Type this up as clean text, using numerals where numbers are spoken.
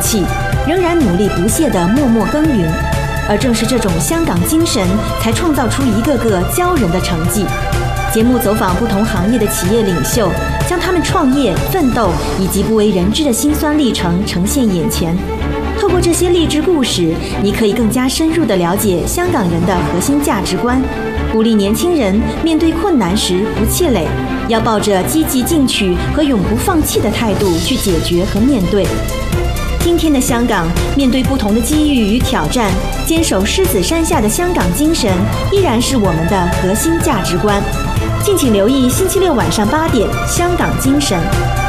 弃，仍然努力不懈地默默耕耘。而正是这种香港精神，才创造出一个个骄人的成绩。节目走访不同行业的企业领袖，将他们创业、奋斗以及不为人知的辛酸历程呈现眼前。透过这些励志故事，你可以更加深入地了解香港人的核心价值观，鼓励年轻人面对困难时不气馁，要抱着积极进取和永不放弃的态度去解决和面对。今天的香港，面对不同的机遇与挑战，坚守狮子山下的香港精神，依然是我们的核心价值观。敬请留意星期六晚上8点，《香港精神》。